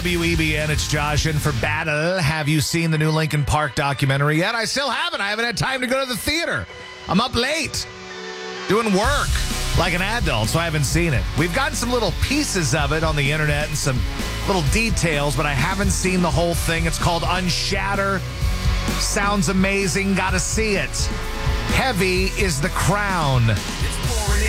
WEBN, it's Josh in for Battle. Have you seen the new Linkin Park documentary yet? I still haven't. I haven't had time to go to the theater. I'm up late doing work like an adult, so I haven't seen it. We've gotten some little pieces of it on the internet and some little details, but I haven't seen the whole thing. It's called Unshatter. Sounds amazing. Gotta see it. Heavy is the Crown.